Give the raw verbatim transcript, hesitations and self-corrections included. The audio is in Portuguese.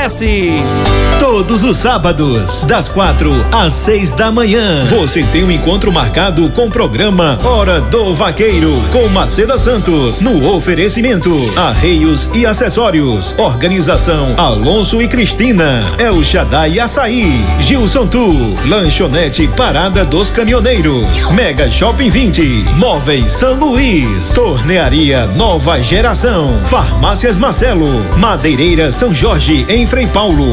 S. Todos os sábados, das quatro às seis da manhã, você tem um encontro marcado com o programa Hora do Vaqueiro, com Maceda Santos, no oferecimento Arreios e Acessórios, Organização Alonso e Cristina, El Shaddai Açaí, Gilson Tu, Lanchonete Parada dos Caminhoneiros, Mega Shopping vinte, Móveis São Luís, Tornearia Nova Geração, Farmácias Marcelo, Madeireira São Jorge em Frei Paulo,